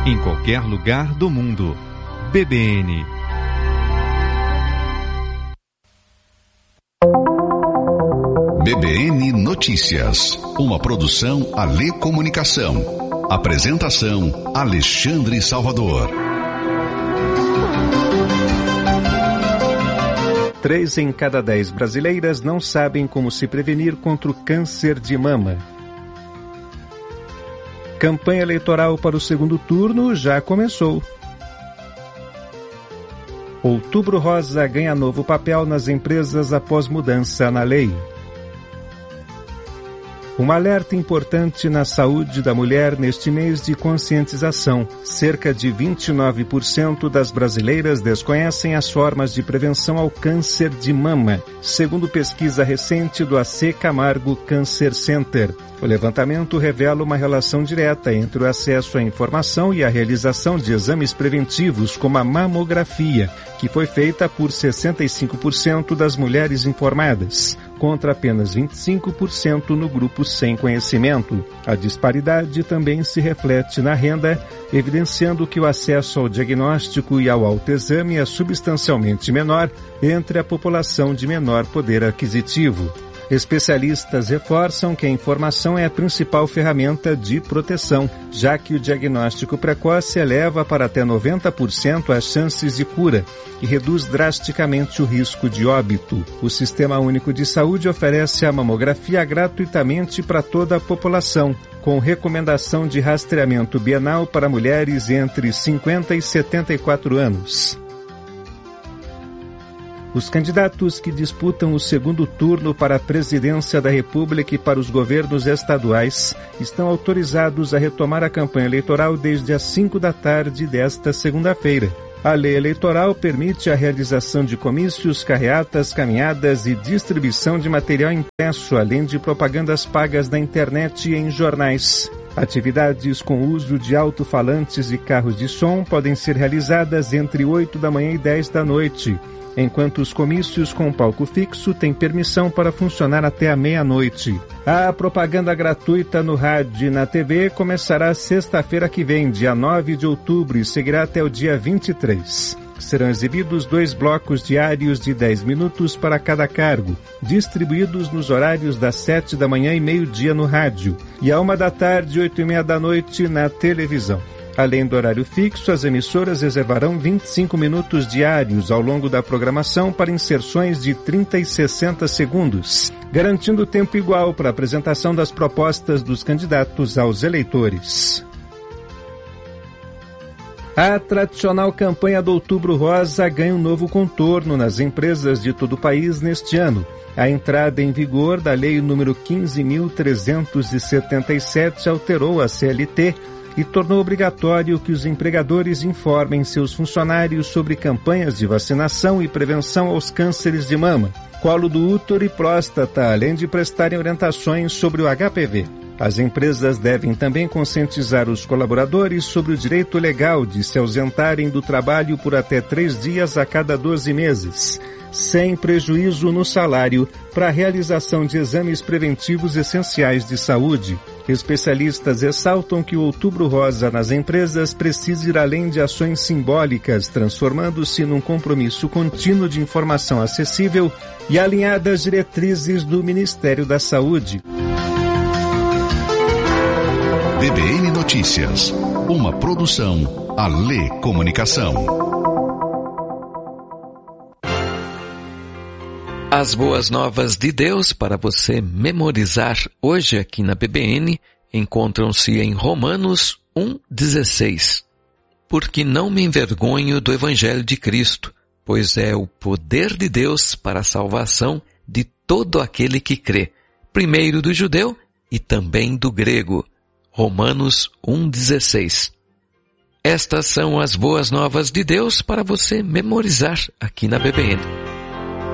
em qualquer lugar do mundo. BBN. BBN Notícias, uma produção Alê Comunicação. Apresentação Alexandre Salvador. 3 em cada 10 brasileiras não sabem como se prevenir contra o câncer de mama. Campanha eleitoral para o segundo turno já começou. Outubro Rosa ganha novo papel nas empresas após mudança na lei. Um alerta importante na saúde da mulher neste mês de conscientização. Cerca de 29% das brasileiras desconhecem as formas de prevenção ao câncer de mama, segundo pesquisa recente do AC Camargo Cancer Center. O levantamento revela uma relação direta entre o acesso à informação e a realização de exames preventivos, como a mamografia, que foi feita por 65% das mulheres informadas, contra apenas 25% no grupo sem conhecimento. A disparidade também se reflete na renda, evidenciando que o acesso ao diagnóstico e ao autoexame é substancialmente menor entre a população de menor poder aquisitivo. Especialistas reforçam que a informação é a principal ferramenta de proteção, já que o diagnóstico precoce eleva para até 90% as chances de cura e reduz drasticamente o risco de óbito. O Sistema Único de Saúde oferece a mamografia gratuitamente para toda a população, com recomendação de rastreamento bienal para mulheres entre 50 e 74 anos. Os candidatos que disputam o segundo turno para a presidência da República e para os governos estaduais estão autorizados a retomar a campanha eleitoral desde as 5 da tarde desta segunda-feira. A lei eleitoral permite a realização de comícios, carreatas, caminhadas e distribuição de material impresso, além de propagandas pagas na internet e em jornais. Atividades com uso de alto-falantes e carros de som podem ser realizadas entre 8 da manhã e 10 da noite, enquanto os comícios com palco fixo têm permissão para funcionar até a meia-noite. A propaganda gratuita no rádio e na TV começará sexta-feira que vem, dia 9 de outubro, e seguirá até o dia 23. Serão exibidos 2 blocos diários de 10 minutos para cada cargo, distribuídos nos horários das 7 da manhã e meio-dia no rádio, e à 1 da tarde e 8h30 da noite na televisão. Além do horário fixo, as emissoras reservarão 25 minutos diários ao longo da programação para inserções de 30 e 60 segundos, garantindo tempo igual para a apresentação das propostas dos candidatos aos eleitores. A tradicional campanha do Outubro Rosa ganha um novo contorno nas empresas de todo o país neste ano. A entrada em vigor da Lei nº 15.377 alterou a CLT e tornou obrigatório que os empregadores informem seus funcionários sobre campanhas de vacinação e prevenção aos cânceres de mama, colo do útero e próstata, além de prestarem orientações sobre o HPV. As empresas devem também conscientizar os colaboradores sobre o direito legal de se ausentarem do trabalho por até 3 dias a cada 12 meses, sem prejuízo no salário, para a realização de exames preventivos essenciais de saúde. Especialistas ressaltam que o Outubro Rosa nas empresas precisa ir além de ações simbólicas, transformando-se num compromisso contínuo de informação acessível e alinhada às diretrizes do Ministério da Saúde. BBN Notícias, uma produção Alê Comunicação. As boas novas de Deus para você memorizar hoje aqui na BBN encontram-se em Romanos 1,16. Porque não me envergonho do Evangelho de Cristo, pois é o poder de Deus para a salvação de todo aquele que crê, primeiro do judeu e também do grego. Romanos 1,16. Estas são as boas novas de Deus para você memorizar aqui na BBN.